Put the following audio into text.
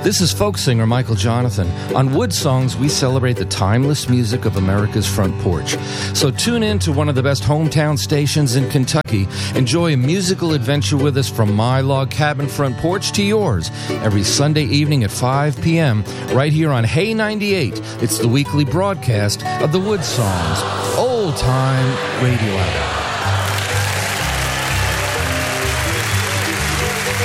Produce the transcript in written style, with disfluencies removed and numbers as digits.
This is folk singer Michael Jonathan. On Wood Songs, we celebrate the timeless music of America's front porch. So tune in to one of the best hometown stations in Kentucky. Enjoy a musical adventure with us from my log cabin front porch to yours every Sunday evening at 5 p.m. right here on Hay 98. It's the weekly broadcast of the Wood Songs, old-time radio hour.